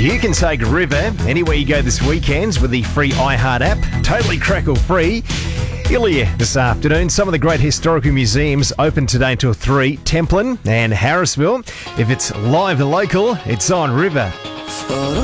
You can take River anywhere you go this weekend with the free iHeart app. Totally crackle free. Ilya this afternoon. Some of the great historical museums open today until 3. Templin and Harrisville. If it's live and local, it's on River.